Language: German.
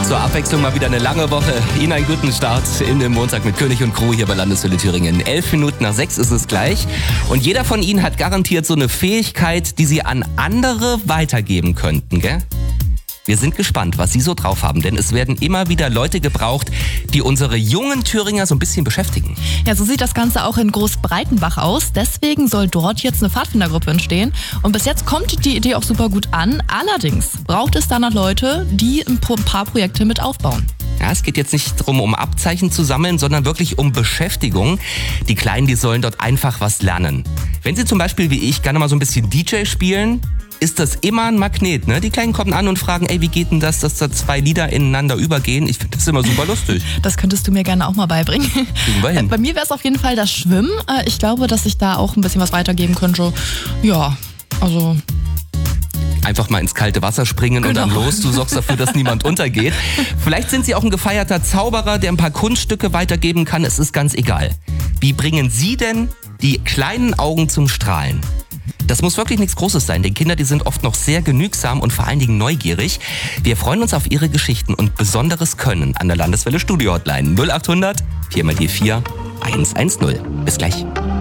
Zur Abwechslung mal wieder eine lange Woche. Ihnen einen guten Start in den Montag mit König und Crew hier bei Landeshölle Thüringen. 11 Minuten nach 6 ist es gleich. Und jeder von Ihnen hat garantiert so eine Fähigkeit, die Sie an andere weitergeben könnten, gell? Wir sind gespannt, was Sie so drauf haben, denn es werden immer wieder Leute gebraucht, die unsere jungen Thüringer so ein bisschen beschäftigen. Ja, so sieht das Ganze auch in Großbreitenbach aus. Deswegen soll dort jetzt eine Pfadfindergruppe entstehen. Und bis jetzt kommt die Idee auch super gut an. Allerdings braucht es dann noch Leute, die ein paar Projekte mit aufbauen. Ja, es geht jetzt nicht darum, um Abzeichen zu sammeln, sondern wirklich um Beschäftigung. Die Kleinen, die sollen dort einfach was lernen. Wenn Sie zum Beispiel wie ich gerne mal so ein bisschen DJ spielen, ist das immer ein Magnet, ne? Die Kleinen kommen an und fragen, ey, wie geht denn das, dass da zwei Lieder ineinander übergehen? Ich finde das immer super lustig. Das könntest du mir gerne auch mal beibringen. Kriegen wir hin. Bei mir wäre es auf jeden Fall das Schwimmen. Ich glaube, dass ich da auch ein bisschen was weitergeben könnte. Ja, also... Einfach mal ins kalte Wasser springen und dann los. Du sorgst dafür, dass niemand untergeht. Vielleicht sind Sie auch ein gefeierter Zauberer, der ein paar Kunststücke weitergeben kann. Es ist ganz egal. Wie bringen Sie denn die kleinen Augen zum Strahlen? Das muss wirklich nichts Großes sein, denn Kinder, die sind oft noch sehr genügsam und vor allen Dingen neugierig. Wir freuen uns auf Ihre Geschichten und besonderes Können an der Landeswelle Studio Hotline 0800 4x4 110. Bis gleich.